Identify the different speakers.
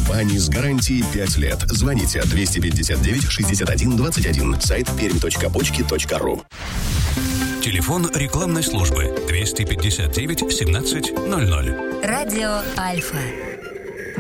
Speaker 1: бани с гарантией 5 лет. Звоните 259-61-21. Сайт perm.бочки.ру.
Speaker 2: Телефон рекламной службы 259 17 00.
Speaker 3: Радио Альфа.